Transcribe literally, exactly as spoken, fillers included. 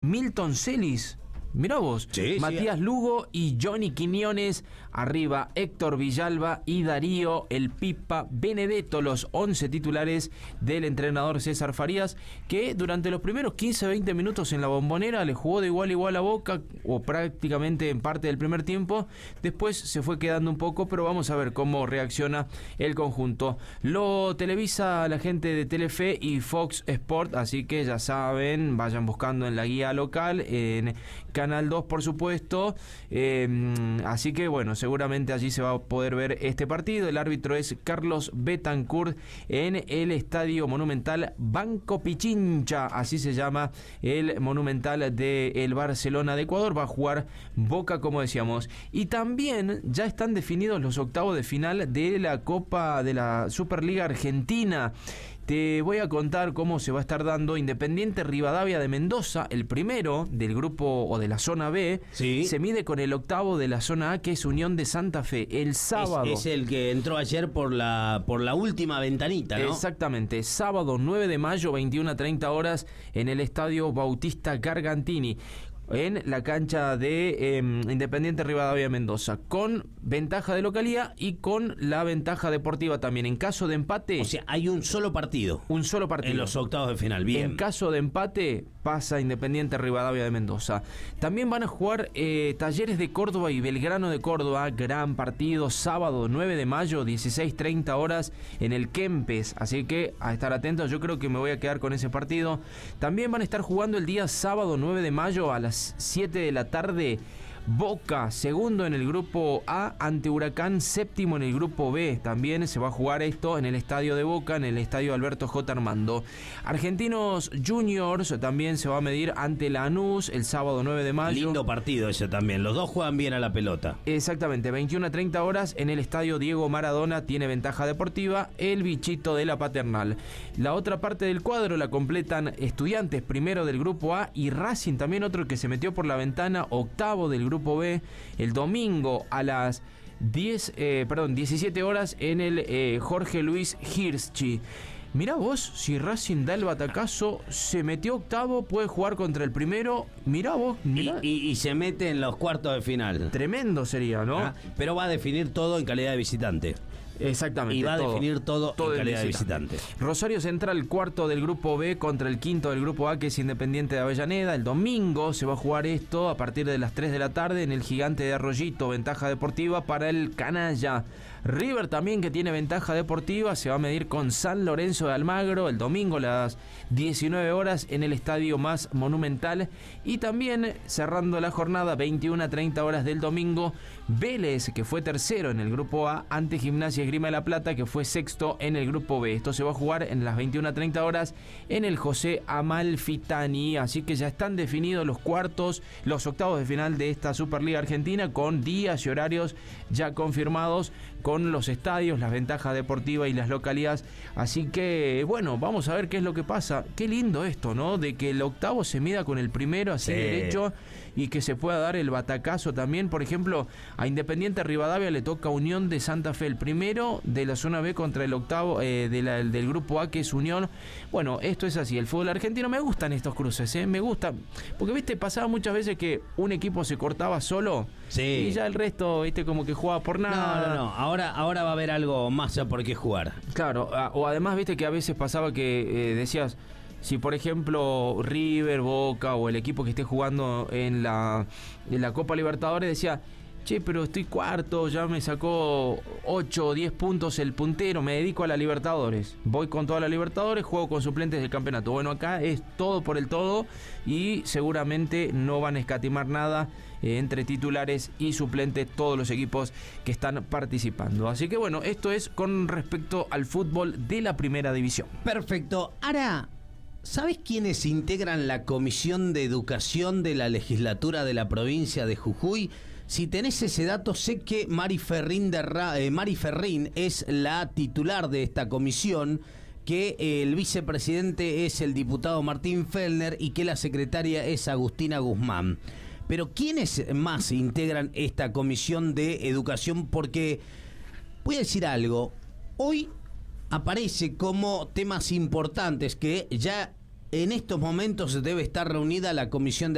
Milton Celis. Mirá vos, sí, Matías sí. Lugo y Johnny Quiñones, arriba Héctor Villalba y Darío El Pipa Benedetto, los once titulares del entrenador César Farías, que durante los primeros quince a veinte minutos en la Bombonera le jugó de igual a igual a Boca, o prácticamente en parte del primer tiempo. Después se fue quedando un poco, pero vamos a ver cómo reacciona el conjunto. Lo televisa la gente de Telefe y Fox Sport, así que ya saben, vayan buscando en la guía local, en Canal dos, por supuesto, eh, así que bueno, seguramente allí se va a poder ver este partido. El árbitro es Carlos Betancourt en el Estadio Monumental Banco Pichincha, así se llama el Monumental del Barcelona de Ecuador. Va a jugar Boca, como decíamos, y también ya están definidos los octavos de final de la Copa de la Superliga Argentina. Te voy a contar cómo se va a estar dando. Independiente Rivadavia de Mendoza, el primero del grupo o de la zona B, sí. se mide con el octavo de la zona A, que es Unión de Santa Fe, el sábado. Es, es el que entró ayer por la por la última ventanita, ¿no? Exactamente, sábado nueve de mayo, veintiuna a treinta horas, en el Estadio Bautista Gargantini, en la cancha de eh, Independiente Rivadavia de Mendoza, con ventaja de localía y con la ventaja deportiva también. En caso de empate... O sea, hay un solo partido. Un solo partido. En los octavos de final, bien. En caso de empate, pasa Independiente Rivadavia de Mendoza. También van a jugar eh, Talleres de Córdoba y Belgrano de Córdoba, gran partido, sábado nueve de mayo, dieciséis treinta horas, en el Kempes, así que a estar atentos. Yo creo que me voy a quedar con ese partido. También van a estar jugando el día sábado nueve de mayo a las siete de la tarde, Boca, segundo en el grupo A, ante Huracán, séptimo en el grupo B. También se va a jugar esto en el estadio de Boca, en el estadio Alberto J. Armando. Argentinos Juniors también se va a medir ante Lanús el sábado nueve de mayo. Lindo partido ese también, los dos juegan bien a la pelota. Exactamente, veintiuna a treinta horas en el estadio Diego Maradona, tiene ventaja deportiva el bichito de la Paternal. La otra parte del cuadro la completan Estudiantes, primero del grupo A, y Racing, también otro que se metió por la ventana, octavo del grupo B, el domingo a las diez, eh, perdón, diecisiete horas en el eh, Jorge Luis Hirschi. Mirá vos, si Racing da el batacazo, se metió octavo, puede jugar contra el primero. Mirá vos, mirá. Y, y, y se mete en los cuartos de final. Tremendo sería, ¿no? Ah, pero va a definir todo en calidad de visitante. Exactamente. Y va todo, a definir todo, todo en calidad visitante. de visitante. Rosario Central, cuarto del grupo B contra el quinto del grupo A, que es Independiente de Avellaneda. El domingo se va a jugar esto a partir de las tres de la tarde en el Gigante de Arroyito. Ventaja deportiva para el Canalla. River también, que tiene ventaja deportiva, se va a medir con San Lorenzo de Almagro el domingo a las diecinueve horas en el estadio más monumental. Y también cerrando la jornada, veintiuna a treinta horas del domingo, Vélez, que fue tercero en el grupo A, ante Gimnasia Esgrima de La Plata, que fue sexto en el grupo B. Esto se va a jugar en las veintiuna a treinta horas en el José Amalfitani. Así que ya están definidos los cuartos, los octavos de final de esta Superliga Argentina, con días y horarios ya confirmados, con los estadios, las ventajas deportivas y las localidades. Así que bueno, vamos a ver qué es lo que pasa. Qué lindo esto, ¿no? De que el octavo se mida con el primero así sí. derecho, y que se pueda dar el batacazo también. Por ejemplo, a Independiente Rivadavia le toca Unión de Santa Fe, el primero de la zona B contra el octavo eh, de la, del grupo A, que es Unión. Bueno, esto es así, el fútbol argentino. Me gustan estos cruces, ¿eh? Me gusta, porque viste, pasaba muchas veces que un equipo se cortaba solo, sí. y ya el resto, viste, como que jugaba por nada. No, no, no, ahora, ahora va a haber algo más ya por qué jugar. Claro, o además, viste que a veces pasaba que eh, decías, si por ejemplo River, Boca o el equipo que esté jugando en la, en la Copa Libertadores decía, che, pero estoy cuarto, ya me sacó ocho o diez puntos el puntero, me dedico a la Libertadores, voy con toda la Libertadores, juego con suplentes del campeonato. Bueno, acá es todo por el todo, y seguramente no van a escatimar nada eh, entre titulares y suplentes todos los equipos que están participando. Así que bueno, esto es con respecto al fútbol de la primera división. Perfecto. Ahora, ¿sabes quiénes integran la Comisión de Educación de la Legislatura de la provincia de Jujuy? Si tenés ese dato, sé que Mari Ferrín, de Ra- eh, Mari Ferrín es la titular de esta comisión, que eh, el vicepresidente es el diputado Martín Fellner y que la secretaria es Agustina Guzmán. Pero ¿quiénes más integran esta Comisión de Educación? Porque voy a decir algo, hoy aparece como temas importantes que ya en estos momentos debe estar reunida la Comisión de